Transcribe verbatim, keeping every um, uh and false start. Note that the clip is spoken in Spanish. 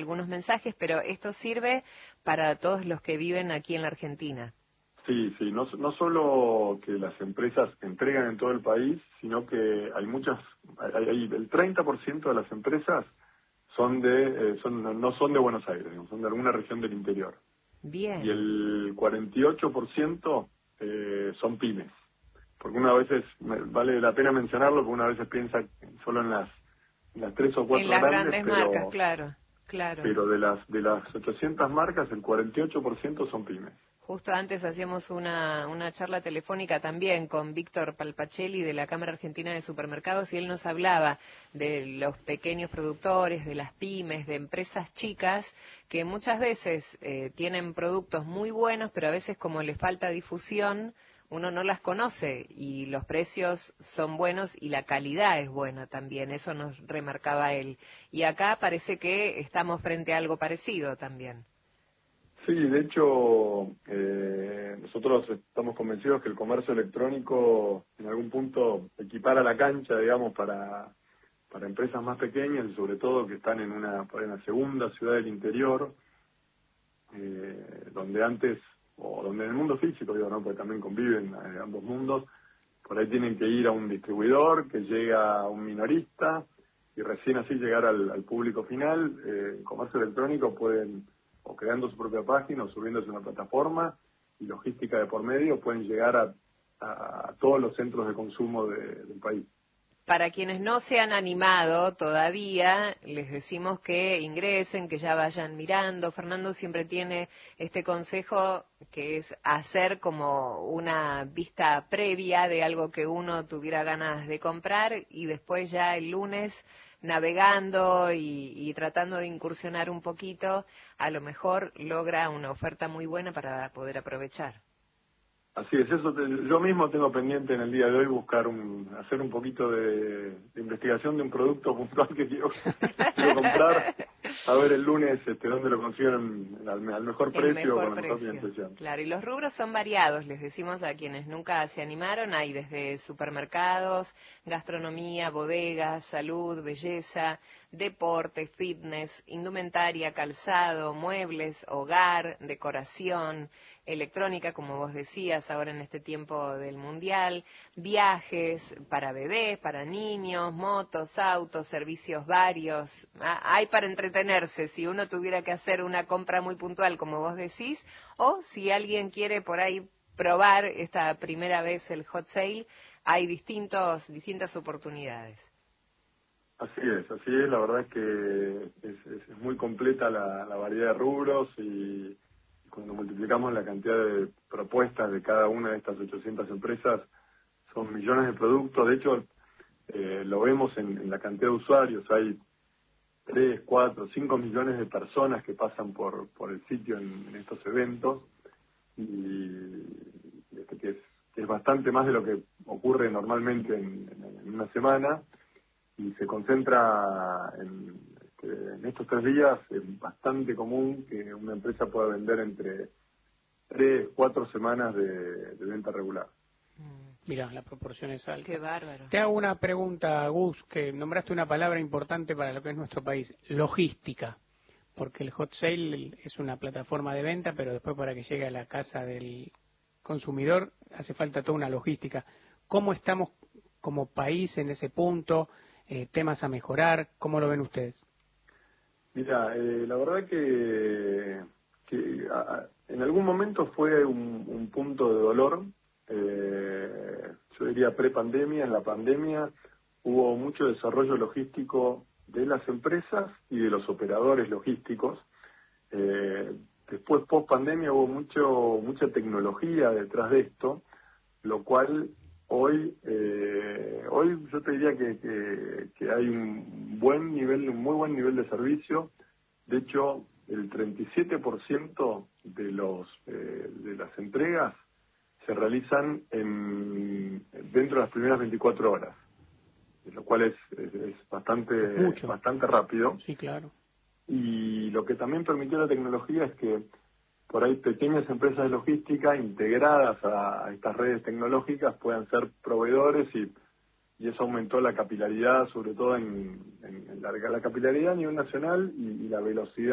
algunos mensajes, pero esto sirve para todos los que viven aquí en la Argentina. Sí, sí, no, no solo que las empresas entregan en todo el país, sino que hay muchas, hay, hay el treinta por ciento de las empresas son de, eh, son, no son de Buenos Aires, digamos, son de alguna región del interior. Bien. Y el cuarenta y ocho por ciento eh, son pymes. Porque una veces, vale la pena mencionarlo, porque una veces piensa solo en las, en las tres o cuatro en las grandes, grandes pero, marcas, claro, claro. pero de las de las ochocientas marcas, el cuarenta y ocho por ciento son pymes. Justo antes hacíamos una, una charla telefónica también con Víctor Palpacelli de la Cámara Argentina de Supermercados y él nos hablaba de los pequeños productores, de las pymes, de empresas chicas que muchas veces eh, tienen productos muy buenos, pero a veces como les falta difusión, uno no las conoce y los precios son buenos y la calidad es buena también, eso nos remarcaba él. Y acá parece que estamos frente a algo parecido también. Sí, de hecho, eh, nosotros estamos convencidos que el comercio electrónico en algún punto equipara la cancha, digamos, para, para empresas más pequeñas y sobre todo que están en una, por ahí en la segunda ciudad del interior, eh, donde antes, o donde en el mundo físico, digo, ¿no? Porque también conviven eh, ambos mundos, por ahí tienen que ir a un distribuidor que llega a un minorista y recién así llegar al, al público final. Eh, el comercio electrónico pueden o creando su propia página o subiéndose a una plataforma y logística de por medio pueden llegar a, a, a todos los centros de consumo de, del país. Para quienes no se han animado todavía, les decimos que ingresen, que ya vayan mirando. Fernando siempre tiene este consejo que es hacer como una vista previa de algo que uno tuviera ganas de comprar y después ya el lunes navegando y, y tratando de incursionar un poquito, a lo mejor logra una oferta muy buena para poder aprovechar. Así es, eso te, yo mismo tengo pendiente en el día de hoy buscar un, hacer un poquito de, de investigación de un producto puntual que quiero, quiero comprar, a ver el lunes este, dónde lo consiguen al, al mejor El precio mejor con la mejor precio, financiación. claro, y los rubros son variados, les decimos a quienes nunca se animaron, hay desde supermercados, gastronomía, bodegas, salud, belleza, deporte, fitness, indumentaria, calzado, muebles, hogar, decoración, electrónica, como vos decías, ahora en este tiempo del mundial, viajes para bebés, para niños, motos, autos, servicios varios. Ah, hay para entretenerse si uno tuviera que hacer una compra muy puntual, como vos decís, o si alguien quiere por ahí probar esta primera vez el hot sale, hay distintos, distintas oportunidades. Así es, así es, la verdad es que es, es, es muy completa la, la variedad de rubros y cuando multiplicamos la cantidad de propuestas de cada una de estas ochocientas empresas, son millones de productos. De hecho, eh, lo vemos en, en la cantidad de usuarios. Hay tres, cuatro, cinco millones de personas que pasan por, por el sitio en, en estos eventos y este, que, es, que es bastante más de lo que ocurre normalmente en, en, en una semana y se concentra en, este, en estos tres días. Es bastante común que una empresa pueda vender entre tres, cuatro semanas de, de venta regular. Mira, la proporción es alta. Qué bárbaro. Te hago una pregunta, Gus, que nombraste una palabra importante para lo que es nuestro país, logística, porque el hot sale es una plataforma de venta, pero después para que llegue a la casa del consumidor hace falta toda una logística. ¿Cómo estamos como país en ese punto? Eh, ¿Temas a mejorar? ¿Cómo lo ven ustedes? Mira, eh, la verdad que, que a, en algún momento fue un, un punto de dolor. Eh, yo diría pre-pandemia, en la pandemia hubo mucho desarrollo logístico de las empresas y de los operadores logísticos. Eh, después, post-pandemia, hubo mucho mucha tecnología detrás de esto, lo cual hoy eh, hoy yo te diría que, que, que hay un buen nivel, un muy buen nivel de servicio. De hecho, el treinta y siete por ciento de los eh, de las entregas se realizan en, dentro de las primeras veinticuatro horas, lo cual es, es, es bastante Mucho. bastante rápido. Sí, claro. Y lo que también permitió la tecnología es que por ahí pequeñas empresas de logística integradas a, a estas redes tecnológicas puedan ser proveedores y, y eso aumentó la capilaridad, sobre todo en, en, en la, la capilaridad a nivel nacional y, y la velocidad